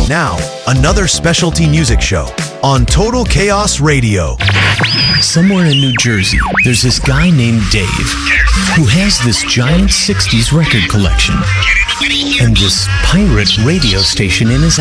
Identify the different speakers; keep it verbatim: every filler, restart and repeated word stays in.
Speaker 1: Now, another specialty music show on Total Chaos Radio.
Speaker 2: Somewhere in New Jersey, there's this guy named Dave who has this giant sixties record collection and this pirate radio station in his